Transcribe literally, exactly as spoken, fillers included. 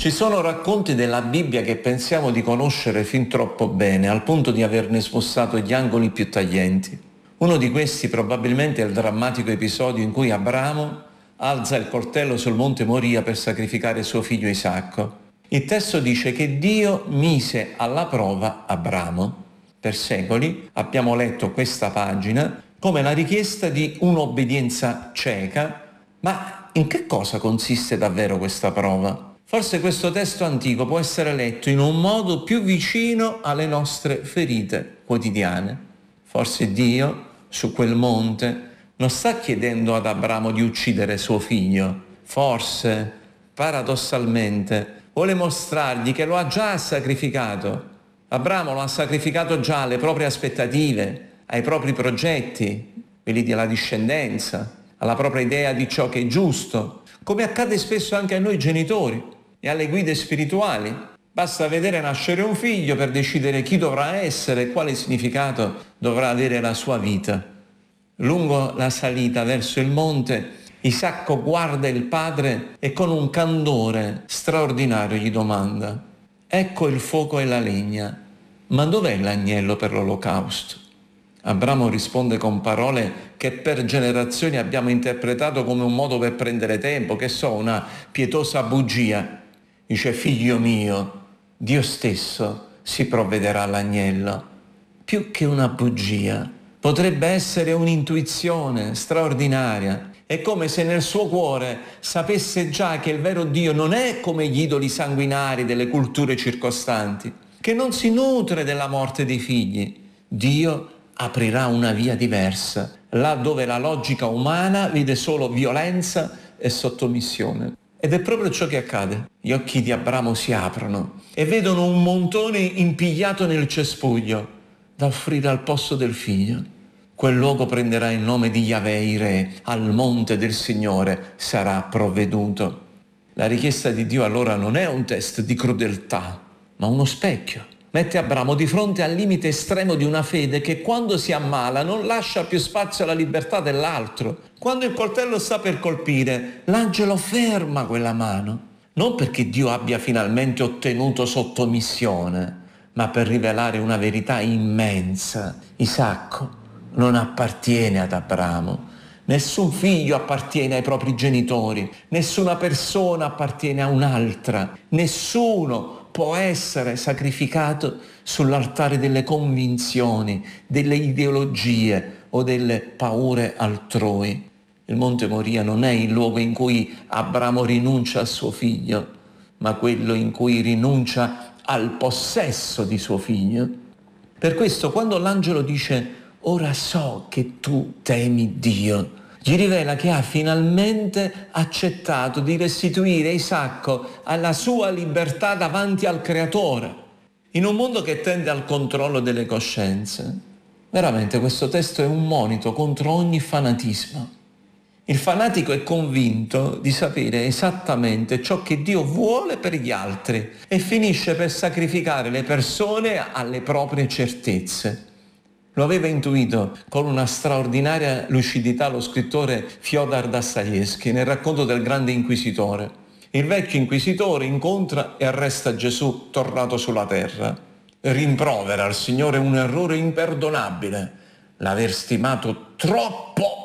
Ci sono racconti della Bibbia che pensiamo di conoscere fin troppo bene, al punto di averne smussato gli angoli più taglienti. Uno di questi probabilmente è il drammatico episodio in cui Abramo alza il coltello sul monte Moria per sacrificare suo figlio Isacco. Il testo dice che Dio mise alla prova Abramo. Per secoli abbiamo letto questa pagina come la richiesta di un'obbedienza cieca, ma in che cosa consiste davvero questa prova? Forse questo testo antico può essere letto in un modo più vicino alle nostre ferite quotidiane. Forse Dio, su quel monte, non sta chiedendo ad Abramo di uccidere suo figlio. Forse, paradossalmente, vuole mostrargli che lo ha già sacrificato. Abramo lo ha sacrificato già alle proprie aspettative, ai propri progetti, quelli della discendenza, alla propria idea di ciò che è giusto, come accade spesso anche a noi genitori e alle guide spirituali. Basta vedere nascere un figlio per decidere chi dovrà essere e quale significato dovrà avere la sua vita. Lungo la salita verso il monte, Isacco guarda il padre e con un candore straordinario gli domanda: ecco il fuoco e la legna, ma dov'è l'agnello per l'olocausto? Abramo risponde con parole che per generazioni abbiamo interpretato come un modo per prendere tempo, che so, una pietosa bugia. Dice: figlio mio, Dio stesso si provvederà all'agnello. Più che una bugia, potrebbe essere un'intuizione straordinaria. È come se nel suo cuore sapesse già che il vero Dio non è come gli idoli sanguinari delle culture circostanti, che non si nutre della morte dei figli. Dio aprirà una via diversa, là dove la logica umana vede solo violenza e sottomissione. Ed è proprio ciò che accade. Gli occhi di Abramo si aprono e vedono un montone impigliato nel cespuglio da offrire al posto del figlio. Quel luogo prenderà il nome di Yahweh Ireh, al monte del Signore sarà provveduto. La richiesta di Dio allora non è un test di crudeltà, ma uno specchio. Mette Abramo di fronte al limite estremo di una fede che quando si ammala non lascia più spazio alla libertà dell'altro. Quando il coltello sta per colpire, l'angelo ferma quella mano, non perché Dio abbia finalmente ottenuto sottomissione, ma per rivelare una verità immensa. Isacco non appartiene ad Abramo. Nessun figlio appartiene ai propri genitori, nessuna persona appartiene a un'altra, nessuno può essere sacrificato sull'altare delle convinzioni, delle ideologie o delle paure altrui. Il Monte Moria non è il luogo in cui Abramo rinuncia a suo figlio, ma quello in cui rinuncia al possesso di suo figlio. Per questo, quando l'angelo dice «Ora so che tu temi Dio», gli rivela che ha finalmente accettato di restituire Isacco alla sua libertà davanti al Creatore, in un mondo che tende al controllo delle coscienze. Veramente questo testo è un monito contro ogni fanatismo. Il fanatico è convinto di sapere esattamente ciò che Dio vuole per gli altri e finisce per sacrificare le persone alle proprie certezze. Lo aveva intuito con una straordinaria lucidità lo scrittore Fyodor Dostoevskij nel racconto del grande inquisitore. Il vecchio inquisitore incontra e arresta Gesù tornato sulla terra. Rimprovera al Signore un errore imperdonabile, l'aver stimato troppo